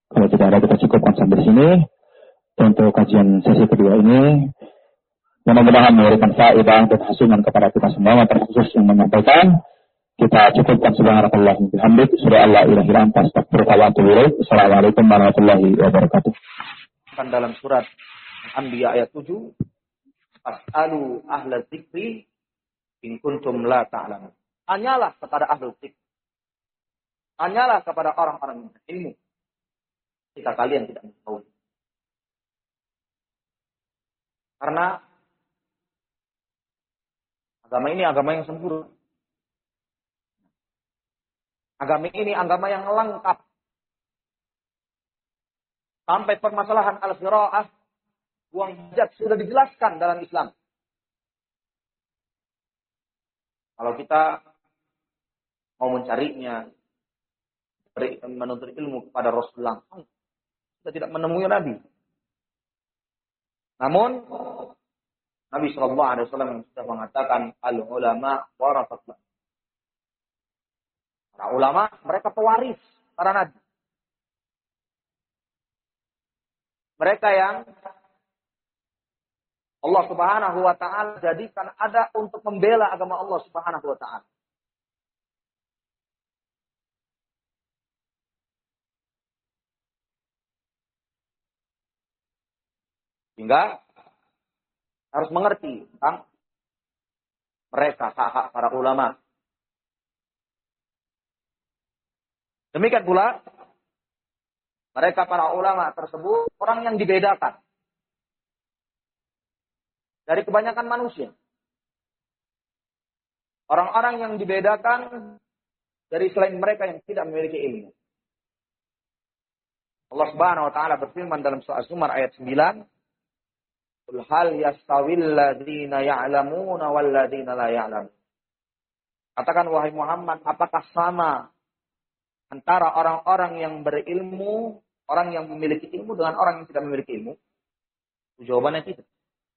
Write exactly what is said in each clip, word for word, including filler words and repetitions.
Kalau tidak ada, kita cukupkan sampai sini untuk kajian sesi kedua ini. Mudah-mudahan memberikan faedah dan hasilnya kepada kita semua, terkhusus yang menyampaikan. Kita cukupkan subhanallah bihamdik, surah Allah ilahi lantas, astagfirullah wa atubu ilaik. Assalamualaikum warahmatullahi wabarakatuh. Kan dalam surat Al-Anbiya ayat tujuh, Fas'alu ahla dzikri in kuntum la ta'lamun. Tanyalah kepada ahli dzikri. Tanyalah kepada orang-orang yang berilmu jika kalian tidak mengetahui. Karena agama ini agama yang sempurna. Agama ini agama yang lengkap. Sampai permasalahan al-qiraah, buang hajat sudah dijelaskan dalam Islam. Kalau kita mau mencarinya, menuntut ilmu kepada Rasulullah, kita tidak menemui Nabi. Namun Nabi Shallallahu Alaihi Wasallam yang sudah mengatakan al ulama warasatul. Para ulama mereka pewaris para nabi. Mereka yang Allah Subhanahu Wa Taala jadikan ada untuk membela agama Allah Subhanahu Wa Taala. Sehingga harus mengerti tentang mereka, hak-hak para ulama. Demikian pula, mereka para ulama tersebut orang yang dibedakan dari kebanyakan manusia. Orang-orang yang dibedakan dari selain mereka yang tidak memiliki ilmu. Allah Subhanahu Wa Taala berfirman dalam surah Az-Zumar ayat sembilan, Qul hal yastawil ladzina ya'lamuna wal ladzina la ya'lamun. Katakan wahai Muhammad, apakah sama antara orang-orang yang berilmu, orang yang memiliki ilmu dengan orang yang tidak memiliki ilmu? Jawabannya tidak.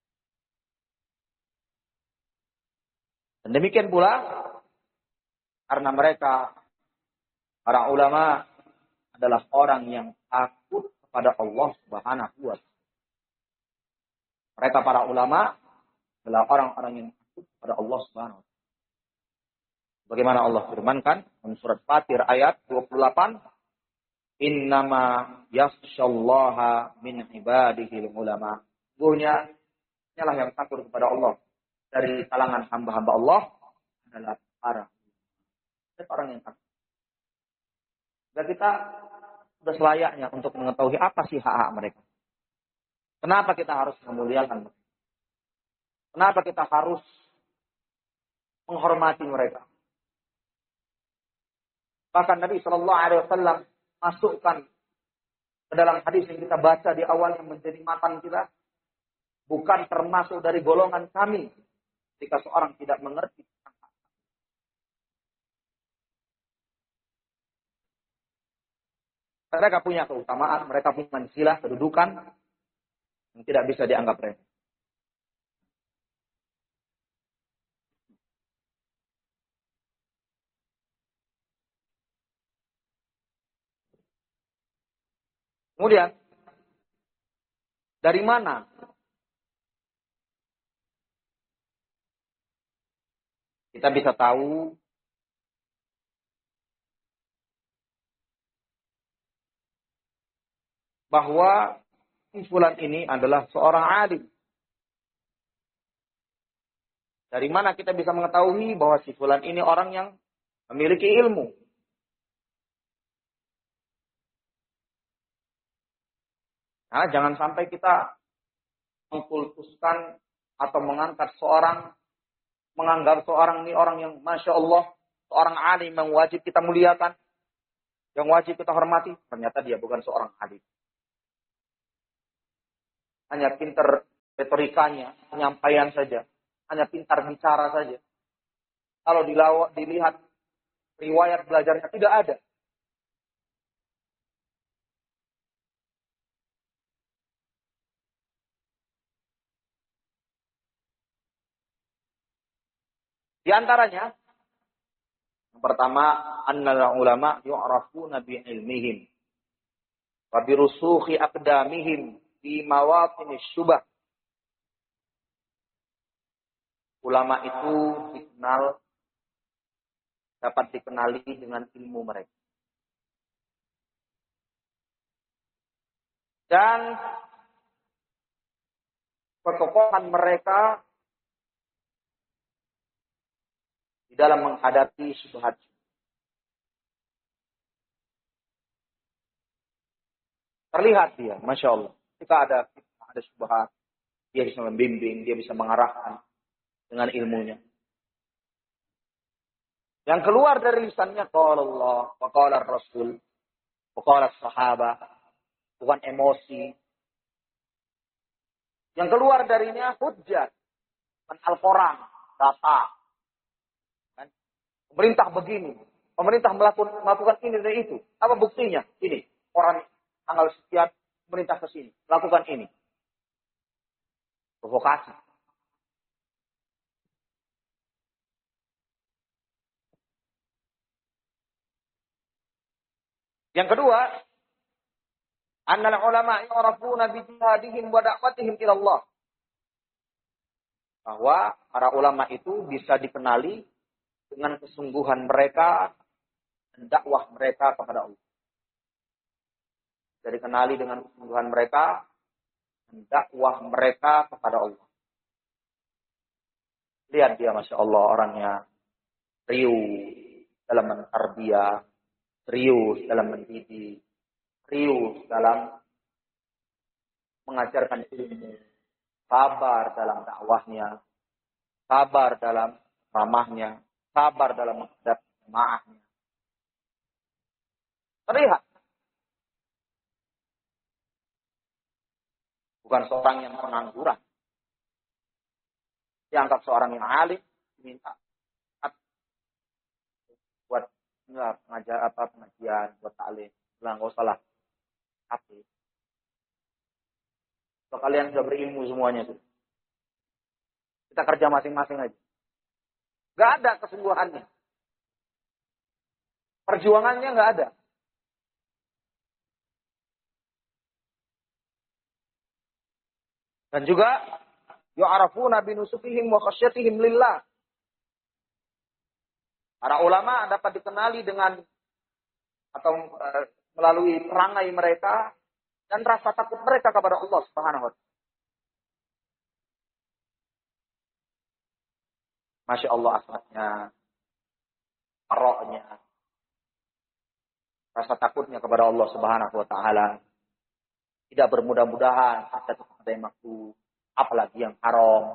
Dan demikian pula karena mereka para ulama adalah orang yang takut kepada Allah Subhanahu wa taala. Mereka para ulama adalah orang-orang yang takut kepada Allah Subhanahu wa taala. Bagaimana Allah firmankan dalam surat Fatir ayat dua puluh delapan, Innama yakhsyallaha min ibadihil ulama. Sesungguhnya nyalah yang takut kepada Allah dari kalangan hamba-hamba Allah adalah para orang yang takut. Dan kita sudah selayaknya untuk mengetahui apa sih hak-hak mereka. Kenapa kita harus memuliakan mereka? Kenapa kita harus menghormati mereka? Bahkan Nabi Shallallahu Alaihi Wasallam masukkan ke dalam hadis yang kita baca di awal yang menjadi matan kita, bukan termasuk dari golongan kami jika seorang tidak mengerti. Mereka punya keutamaan, mereka punya mansilah, kedudukan yang tidak bisa dianggap remeh. Kemudian, dari mana kita bisa tahu bahwa si fulan ini adalah seorang alim? Dari mana kita bisa mengetahui bahwa si fulan ini orang yang memiliki ilmu? Nah, jangan sampai kita mengkultuskan atau mengangkat seorang, menganggap seorang ini orang yang Masya Allah, seorang alim yang wajib kita muliakan, yang wajib kita hormati. Ternyata dia bukan seorang alim. Hanya pintar retorikanya, penyampaian saja. Hanya pintar bicara saja. Kalau dilawat, dilihat riwayat belajarnya tidak ada. Di antaranya, yang pertama, annal ulama yu'rafuna bi ilmihim. wa birusukhi aqdamihim fi mawatinish syubah. Ulama itu dikenal, dapat dikenali dengan ilmu mereka. Dan kekokohan mereka di dalam menghadapi syubhat. Terlihat dia, Masya Allah. Jika ada ada syubhat, dia bisa membimbing, dia bisa mengarahkan dengan ilmunya. Yang keluar dari lisannya qala Allah, wa qala Rasul, wa qala sahabat, bukan emosi. Yang keluar darinya hujjah, bukan Al-Quran, data. Kan? Pemerintah begini, pemerintah melakukan, melakukan ini dan itu. Apa buktinya? Ini, orang tanggal sekian, pemerintah ke sini, lakukan ini. Provokasi. Yang kedua, annal ulama yu'rafuna bi jihadihim wa da'watihim ila Allah. Bahwa para ulama itu bisa dikenali dengan kesungguhan mereka dan dakwah mereka kepada Allah. Bisa dikenali dengan kesungguhan mereka dan dakwah mereka kepada Allah. Lihat dia, Masya Allah, orangnya riuh dalam mentarbiyah, serius dalam mendidik, serius dalam mengajarkan ilmu, sabar dalam dakwahnya, sabar dalam ramahnya, sabar dalam menghadapi jemaahnya. Terlihat. Bukan seorang yang pengangguran. Dianggap seorang yang alim, diminta buat enggak pengajar apa pengajian, buat taklim. Lah enggak usah lah. Tapi kalau kalian sudah berilmu semuanya tuh. Kita kerja masing-masing aja. Enggak ada kesungguhannya. Perjuangannya enggak ada. Dan juga yu'arafuna binusufihim wa khasyatihim lillah. Para ulama dapat dikenali dengan atau e, melalui perangai mereka dan rasa takut mereka kepada Allah Subhanahu wa taala. Masya Allah asmatnya, maroknya, rasa takutnya kepada Allah Subhanahu wa taala. Tidak bermudah-mudahan ada kepada yang makruh, apalagi yang haram.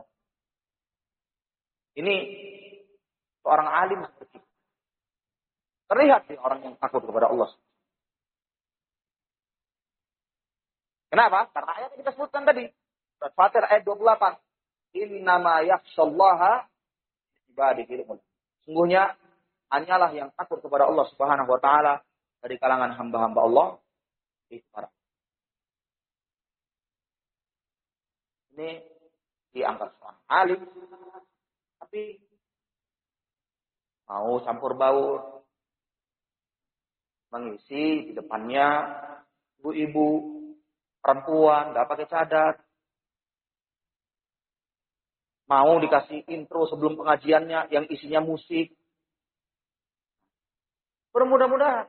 Ini seorang alim seperti itu. Terlihat nih orang yang takut kepada Allah. Kenapa? Karena ayat yang kita sebutkan tadi. Surat Fatir ayat dua puluh delapan. Innama yakhshallaha ibadihi al-ulama. Sungguhnya hanyalah yang takut kepada Allah Subhanahu wa taala dari kalangan hamba-hamba Allah itu para. Ini dianggap seorang alim, tapi mau campur baur, mengisi di depannya ibu-ibu, perempuan, nggak pakai cadar, mau dikasih intro sebelum pengajiannya yang isinya musik, bermudah-mudahan.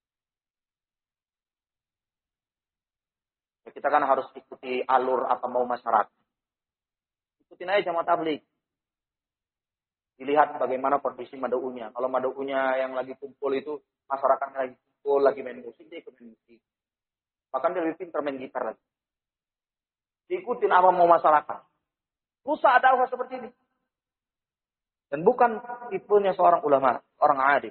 Kita kan harus ikuti alur apa mau masyarakat. Ikutin aja jamaah tabligh. Dilihat bagaimana kondisi mad'unya. Kalau mad'unya yang lagi kumpul itu, masyarakatnya lagi kumpul, lagi main musik, dia ikut main musik. Bahkan dia lebih pintar main gitar lagi. Diikutin apa mau masyarakat. Rusak dakwah seperti ini. Dan bukan tipenya seorang ulama, orang alim.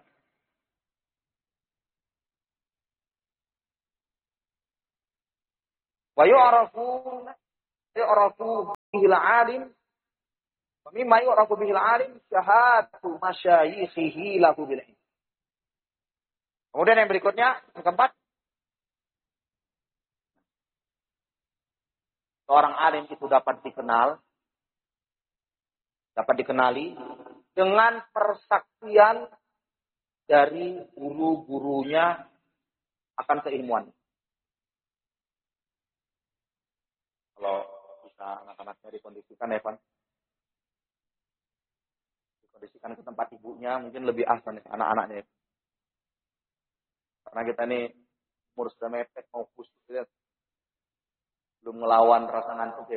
Wa yu'rafu yu'rafu bihil alim wa mimma yu'rafu bihil alim syahadatu masyayikhihi lahu bil ilm. Kemudian yang berikutnya, yang keempat, seorang alim itu dapat dikenal, dapat dikenali dengan persaksian dari guru-gurunya akan keilmuan. kalau bisa anak-anaknya dikondisikan ya, Pan. Dikondisikan ke tempat ibunya, mungkin lebih ahsan ya, anak-anaknya. Karena kita ini umur sudah mepet, mau khusus, ya. Belum ngelawan rasa ngantuk ya.